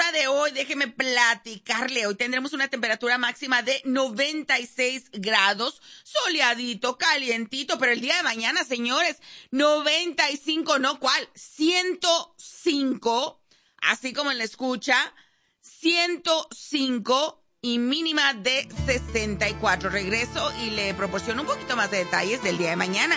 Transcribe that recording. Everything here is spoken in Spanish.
día de hoy, déjeme platicarle, hoy tendremos una temperatura máxima de 96 grados, soleadito, calientito, pero el día de mañana, señores, 95, ¿no? ¿Cuál? 105, así como en la escucha, 105 y mínima de 64. Regreso y le proporciono un poquito más de detalles del día de mañana.